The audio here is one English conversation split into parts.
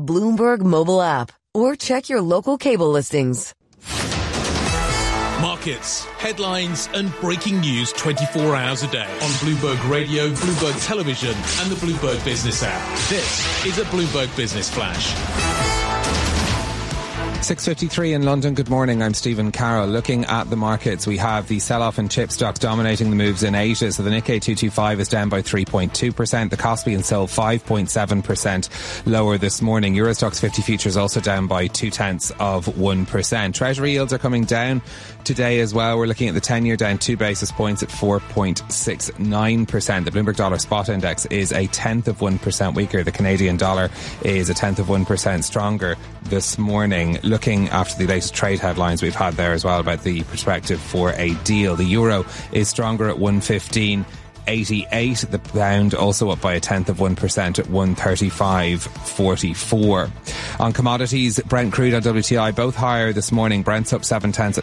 Bloomberg mobile app or check your local cable listings. Markets, headlines and breaking news 24 hours a day on Bloomberg Radio, Bloomberg Television and the Bloomberg Business app. This is a Bloomberg Business Flash. 6:53 in London. Good morning. I'm Stephen Carroll. Looking at the markets, we have the sell-off in chip stocks dominating the moves in Asia. So the Nikkei 225 is down by 3.2%. The Kospi and Seoul 5.7% lower this morning. Euro Stoxx 50 futures also down by 0.2%. Treasury yields are coming down today as well. We're looking at the 10-year down 2 basis points at 4.69%. The Bloomberg Dollar Spot Index is 0.1% weaker. The Canadian dollar is 0.1% stronger this morning. Looking after the latest trade headlines we've had there as well about the perspective for a deal. The euro is stronger at 115.88. The pound also up by 0.1% at 135.44. On commodities, Brent crude and WTI both higher this morning. Brent's up 0.7 at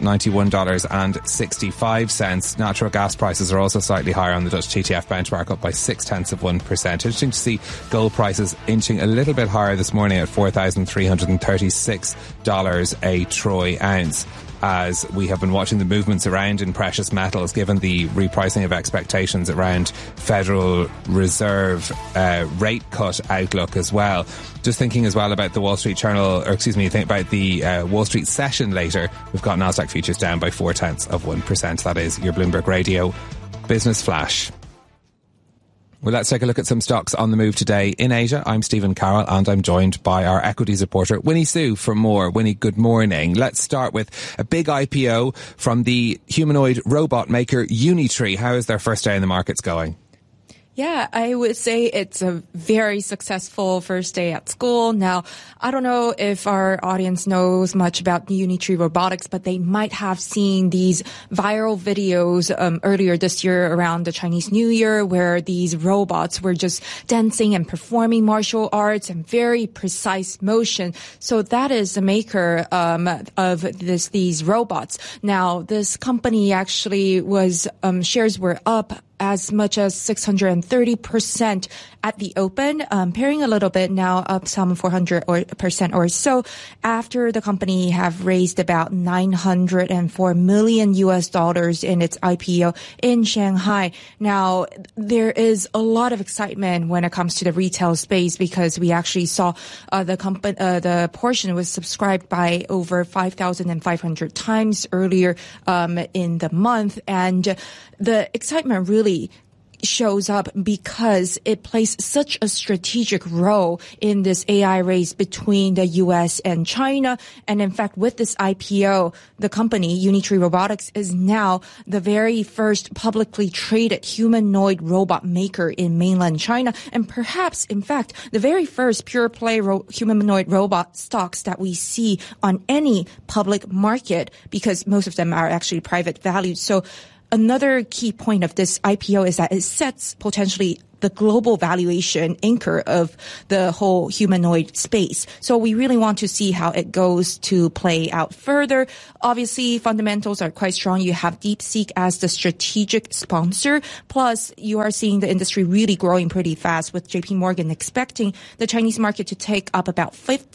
$91.65. Natural gas prices are also slightly higher on the Dutch TTF benchmark, up by 0.6%. Interesting to see gold prices inching a little bit higher this morning at $4,336 a troy ounce, as we have been watching the movements around in precious metals given the repricing of expectations around Federal Reserve rate cut outlook as well. Just thinking as well about the Wall Street Journal, about the Wall Street session later, we've got Nasdaq futures down by 0.4%. That is your Bloomberg Radio Business Flash. Well, let's take a look at some stocks on the move today in Asia. I'm Stephen Carroll and I'm joined by our equities reporter, Winnie Su, for more. Winnie, good morning. Let's start with a big IPO from the humanoid robot maker Unitree. How is their first day in the markets going? Yeah, I would say it's a very successful first day at school. Now, I don't know if our audience knows much about Unitree Robotics, but they might have seen these viral videos earlier this year around the Chinese New Year where these robots were just dancing and performing martial arts and very precise motion. So that is the maker of these robots. Now, this company actually was shares were up as much as 630% at the open, pairing a little bit now, up some 400% or so after the company have raised about $904 million in its IPO in Shanghai. Now, there is a lot of excitement when it comes to the retail space because we actually saw the portion was subscribed by over 5,500 times earlier in the month, and the excitement really shows up because it plays such a strategic role in this AI race between the US and China. And in fact, with this IPO, the company, Unitree Robotics, is now the very first publicly traded humanoid robot maker in mainland China. And perhaps, in fact, the very first pure play humanoid robot stocks that we see on any public market, because most of them are actually private valued. So another key point of this IPO is that it sets potentially the global valuation anchor of the whole humanoid space. So we really want to see how it goes to play out further. Obviously, fundamentals are quite strong. You have DeepSeek as the strategic sponsor. Plus, you are seeing the industry really growing pretty fast, with JP Morgan expecting the Chinese market to take up about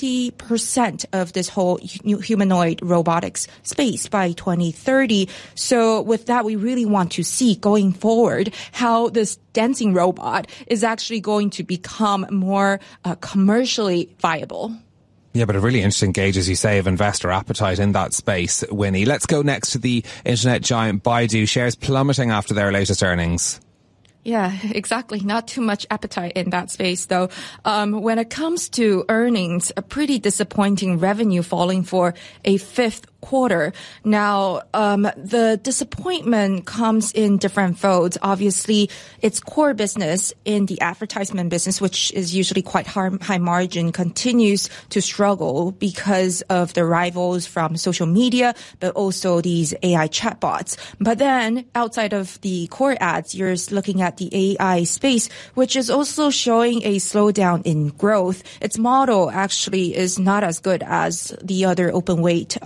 50% of this whole humanoid robotics space by 2030. So with that, we really want to see going forward how this dancing robot is actually going to become more commercially viable. Yeah, but a really interesting gauge, as you say, of investor appetite in that space, Winnie. Let's go next to the internet giant Baidu. Shares plummeting after their latest earnings. Yeah, exactly. Not too much appetite in that space, though. When it comes to earnings, a pretty disappointing revenue falling for a fifth quarter. Now, the disappointment comes in different folds. Obviously, its core business in the advertisement business, which is usually quite high margin, continues to struggle because of the rivals from social media, but also these AI chatbots. But then outside of the core ads, you're looking at the AI space, which is also showing a slowdown in growth. Its model actually is not as good as the other open weight rivals.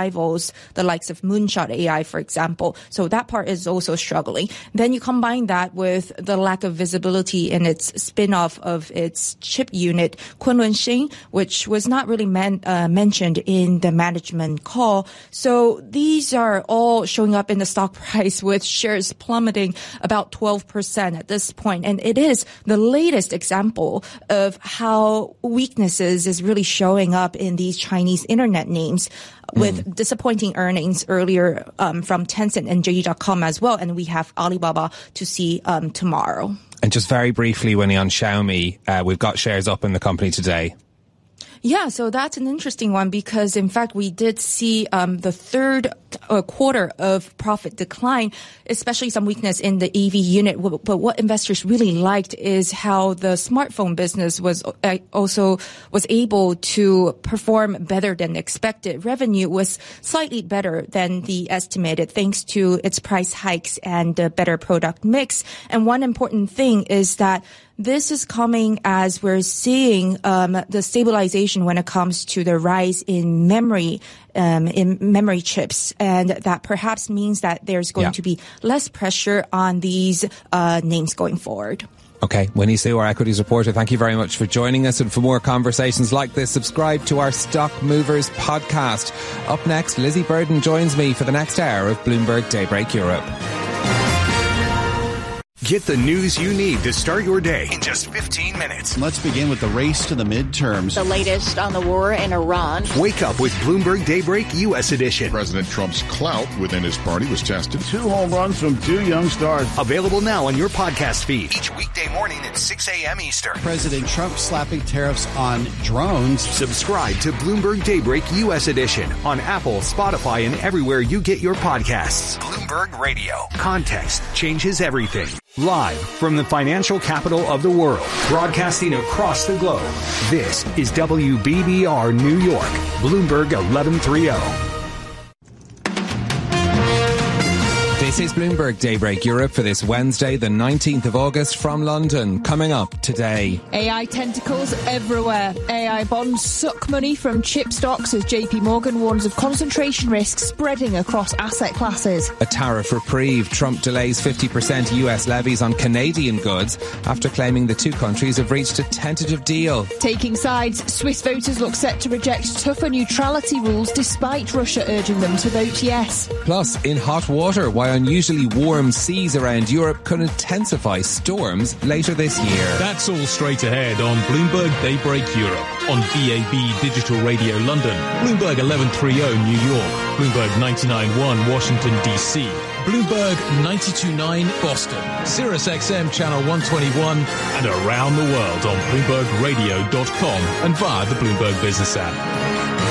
rivals the likes of Moonshot AI, for example. So that part is also struggling. Then you combine that with the lack of visibility in its spin-off of its chip unit, Kunlun Xing, which was not really mentioned in the management call. So these are all showing up in the stock price with shares plummeting about 12% at this point. And it is the latest example of how weaknesses is really showing up in these Chinese internet names with disappointing earnings earlier from Tencent and JD.com as well. And we have Alibaba to see tomorrow. And just very briefly, Winnie, on Xiaomi, we've got shares up in the company today. Yeah, so that's an interesting one because, in fact, we did see the third quarter of profit decline, especially some weakness in the EV unit. But what investors really liked is how the smartphone business was able to perform better than expected. Revenue was slightly better than the estimated thanks to its price hikes and the better product mix. And one important thing is that this is coming as we're seeing the stabilization when it comes to the rise in memory chips, and that perhaps means that there's going to be less pressure on these names going forward. Okay, Winnie Su, our equities reporter, thank you very much for joining us. And for more conversations like this, subscribe to our Stock Movers podcast. Up next, Lizzie Burden joins me for the next hour of Bloomberg Daybreak Europe. Get the news you need to start your day in just 15 minutes. Let's begin with the race to the midterms. The latest on the war in Iran. Wake up with Bloomberg Daybreak U.S. edition. President Trump's clout within his party was tested. 2 home runs from 2 young stars. Available now on your podcast feed. Each weekday morning at 6 a.m. Eastern. President Trump slapping tariffs on drones. Subscribe to Bloomberg Daybreak U.S. edition on Apple, Spotify, and everywhere you get your podcasts. Bloomberg Radio. Context changes everything. Live from the financial capital of the world, broadcasting across the globe, this is WBBR New York, Bloomberg 1130. This is Bloomberg Daybreak Europe for this Wednesday, the 19th of August from London. Coming up today. AI tentacles everywhere. AI bonds suck money from chip stocks as JP Morgan warns of concentration risk spreading across asset classes. A tariff reprieve. Trump delays 50% US levies on Canadian goods after claiming the two countries have reached a tentative deal. Taking sides, Swiss voters look set to reject tougher neutrality rules despite Russia urging them to vote yes. Plus, in hot water, why unusually warm seas around Europe could intensify storms later this year. That's all straight ahead on Bloomberg Daybreak Europe, on DAB Digital Radio London, Bloomberg 1130 New York, Bloomberg 99.1 Washington DC, Bloomberg 92.9 Boston, Sirius XM Channel 121, and around the world on BloombergRadio.com and via the Bloomberg Business app.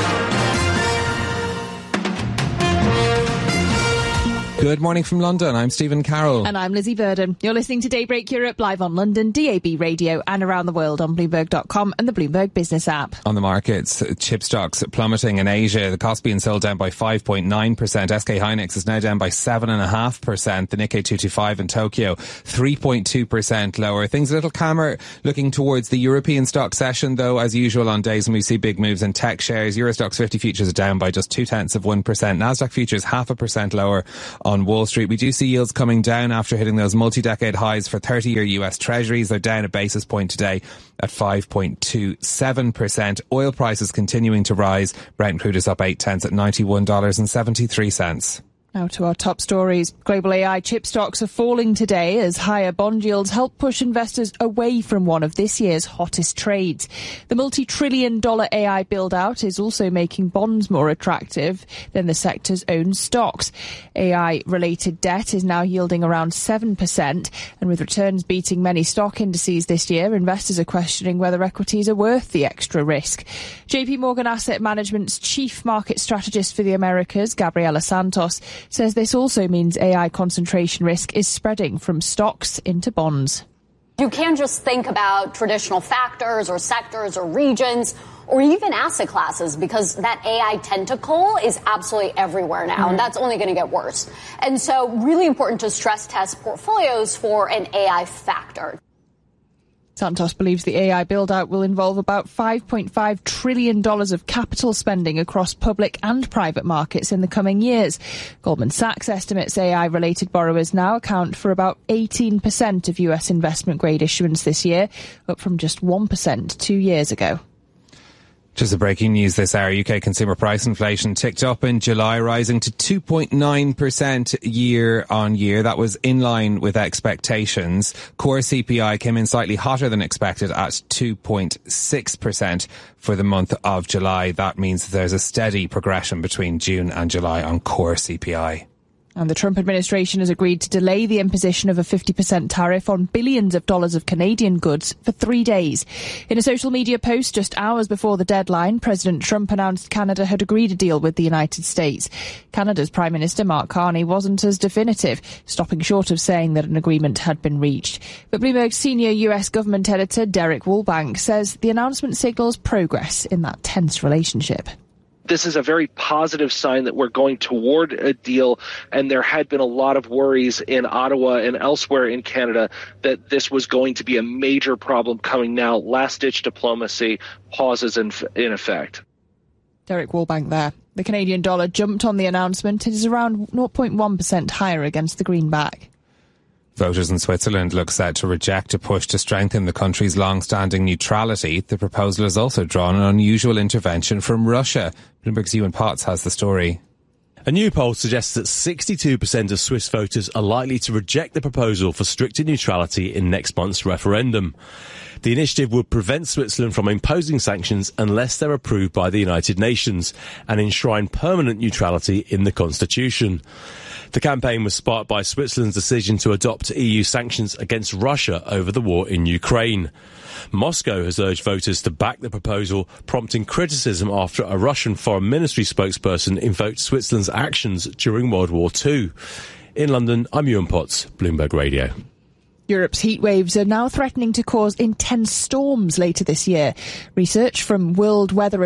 Good morning from London. I'm Stephen Carroll. And I'm Lizzie Burden. You're listening to Daybreak Europe live on London, DAB Radio, and around the world on Bloomberg.com and the Bloomberg Business app. On the markets, chip stocks plummeting in Asia. The Kospi and Seoul down by 5.9%. SK Hynix is now down by 7.5%. The Nikkei 225 in Tokyo 3.2% lower. Things a little calmer looking towards the European stock session, though, as usual on days when we see big moves in tech shares. Eurostoxx 50 futures are down by just 0.2%. Nasdaq futures 0.5% lower on Wall Street. We do see yields coming down after hitting those multi-decade highs for 30-year US Treasuries. They're down a basis point today at 5.27%. Oil prices continuing to rise. Brent crude is up 0.8 at $91.73. Now to our top stories. Global AI chip stocks are falling today as higher bond yields help push investors away from one of this year's hottest trades. The multi-trillion-dollar AI build-out is also making bonds more attractive than the sector's own stocks. AI-related debt is now yielding around 7%, and with returns beating many stock indices this year, investors are questioning whether equities are worth the extra risk. JP Morgan Asset Management's chief market strategist for the Americas, Gabriela Santos, says this also means AI concentration risk is spreading from stocks into bonds. You can't just think about traditional factors or sectors or regions or even asset classes, because that AI tentacle is absolutely everywhere now, and that's only going to get worse. And so really important to stress test portfolios for an AI factor. Santos believes the AI build-out will involve about $5.5 trillion of capital spending across public and private markets in the coming years. Goldman Sachs estimates AI-related borrowers now account for about 18% of US investment-grade issuance this year, up from just 1% 2 years ago. Just a breaking news this hour. UK consumer price inflation ticked up in July, rising to 2.9% year on year. That was in line with expectations. Core CPI came in slightly hotter than expected at 2.6% for the month of July. That means that there's a steady progression between June and July on core CPI. And the Trump administration has agreed to delay the imposition of a 50% tariff on billions of dollars of Canadian goods for 3 days. In a social media post just hours before the deadline, President Trump announced Canada had agreed a deal with the United States. Canada's Prime Minister Mark Carney wasn't as definitive, stopping short of saying that an agreement had been reached. But Bloomberg's senior US government editor Derek Woolbank says the announcement signals progress in that tense relationship. This is a very positive sign that we're going toward a deal, and there had been a lot of worries in Ottawa and elsewhere in Canada that this was going to be a major problem coming now. Last-ditch diplomacy pauses in effect. Derek Woolbank there. The Canadian dollar jumped on the announcement. It is around 0.1% higher against the greenback. Voters in Switzerland look set to reject a push to strengthen the country's long-standing neutrality. The proposal has also drawn an unusual intervention from Russia. Bloomberg's Ewan Potts has the story. A new poll suggests that 62% of Swiss voters are likely to reject the proposal for stricter neutrality in next month's referendum. The initiative would prevent Switzerland from imposing sanctions unless they're approved by the United Nations and enshrine permanent neutrality in the constitution. The campaign was sparked by Switzerland's decision to adopt EU sanctions against Russia over the war in Ukraine. Moscow has urged voters to back the proposal, prompting criticism after a Russian foreign ministry spokesperson invoked Switzerland's actions during World War II. In London, I'm Ewan Potts, Bloomberg Radio. Europe's heat waves are now threatening to cause intense storms later this year. Research from World Weather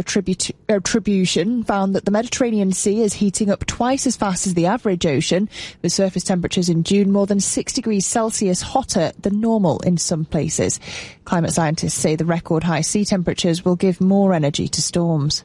Attribution found that the Mediterranean Sea is heating up twice as fast as the average ocean, with surface temperatures in June more than 6 degrees Celsius hotter than normal in some places. Climate scientists say the record high sea temperatures will give more energy to storms.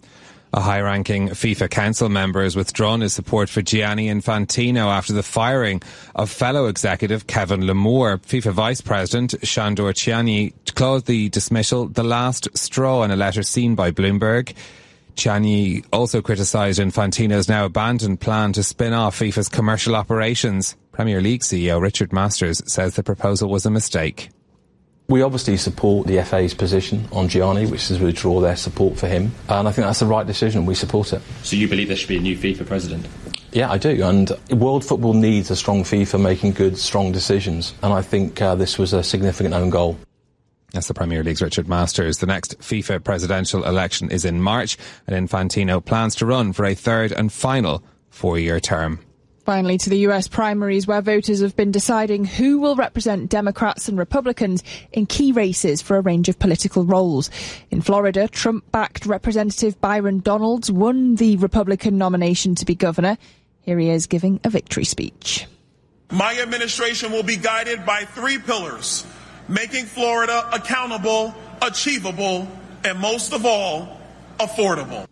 A high-ranking FIFA council member has withdrawn his support for Gianni Infantino after the firing of fellow executive Kevin Lamour. FIFA Vice President Sandor Ciani called the dismissal the last straw in a letter seen by Bloomberg. Ciani also criticised Infantino's now abandoned plan to spin off FIFA's commercial operations. Premier League CEO Richard Masters says the proposal was a mistake. We obviously support the FA's position on Gianni, which is to withdraw their support for him. And I think that's the right decision. We support it. So you believe there should be a new FIFA president? Yeah, I do. And world football needs a strong FIFA making good, strong decisions. And I think this was a significant own goal. That's the Premier League's Richard Masters. The next FIFA presidential election is in March, and Infantino plans to run for a third and final 4-year term. Finally, to the US primaries, where voters have been deciding who will represent Democrats and Republicans in key races for a range of political roles. In Florida, Trump-backed Representative Byron Donalds won the Republican nomination to be governor. Here he is giving a victory speech. My administration will be guided by 3 pillars: making Florida accountable, achievable, and most of all, affordable.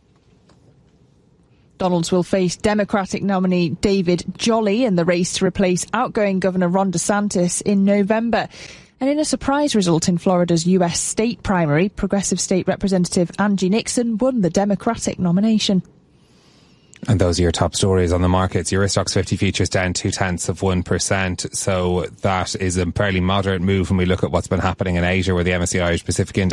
Donalds will face Democratic nominee David Jolly in the race to replace outgoing Governor Ron DeSantis in November. And in a surprise result in Florida's US state primary, Progressive State Representative Angie Nixon won the Democratic nomination. And those are your top stories on the markets. Eurostoxx 50 futures down 0.2%. So that is a fairly moderate move when we look at what's been happening in Asia, where the MSCI Irish Pacific Index